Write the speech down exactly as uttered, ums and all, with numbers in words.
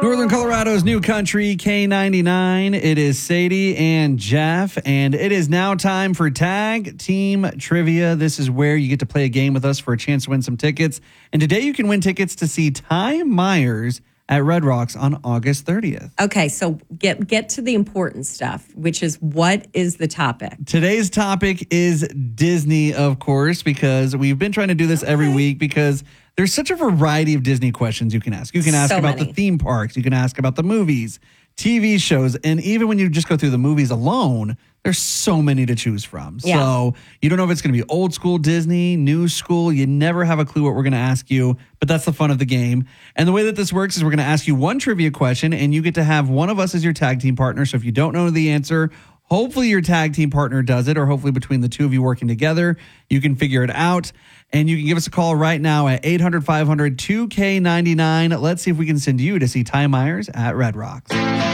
Northern Colorado's new country, K ninety-nine. It is Sadie and Jeff, and it is now time for Tag Team Trivia. This is where you get to play a game with us for a chance to win some tickets. And today you can win tickets to see Ty Myers at Red Rocks on August thirtieth. Okay, so get get to the important stuff, which is what is the topic? Today's topic is Disney, of course, because we've been trying to do this okay. every week because there's such a variety of Disney questions you can ask. You can ask so about many. the theme parks. You can ask about the movies, T V shows. And even when you just go through the movies alone, there's so many to choose from. Yeah. So you don't know if it's going to be old school Disney, new school. You never have a clue what we're going to ask you. But that's the fun of the game. And the way that this works is we're going to ask you one trivia question, and you get to have one of us as your tag team partner. So if you don't know the answer, hopefully your tag team partner does it, or hopefully between the two of you working together, you can figure it out. And you can give us a call right now at eight hundred, five hundred, two K ninety-nine. Let's see if we can send you to see Ty Myers at Red Rocks.